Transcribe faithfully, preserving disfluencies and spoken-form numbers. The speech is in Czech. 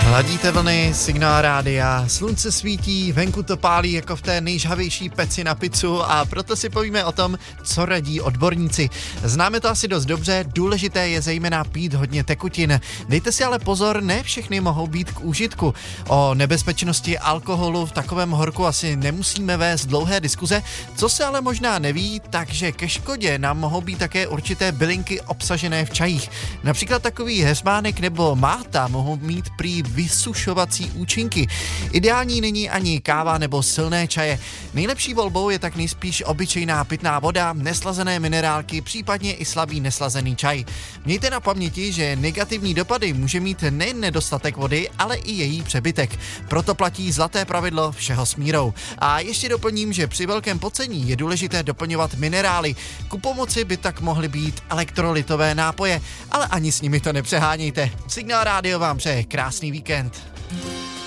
Ladíte vlny, Signál rádia, slunce svítí, venku to pálí jako v té nejžhavější peci na pizzu a proto si povíme o tom, co radí odborníci. Známe to asi dost dobře, důležité je zejména pít hodně tekutin. Dejte si ale pozor, ne všechny mohou být k užitku. O nebezpečnosti alkoholu v takovém horku asi nemusíme vést dlouhé diskuze, co se ale možná neví, takže ke škodě nám mohou být také určité bylinky obsažené v čajích. Například takový heřmánek nebo máta mohou mít prý vysušovací účinky. Ideální není ani káva nebo silné čaje. Nejlepší volbou je tak nejspíš obyčejná pitná voda, neslazené minerálky, případně i slabý neslazený čaj. Mějte na paměti, že negativní dopady může mít nejen nedostatek vody, ale i její přebytek. Proto platí zlaté pravidlo všeho s mírou. A ještě doplním, že při velkém pocení je důležité doplňovat minerály. Ku pomoci by tak mohly být elektrolytové nápoje, ale ani s nimi to nepřehánějte. Signál rádio vám přeje krásný víkend.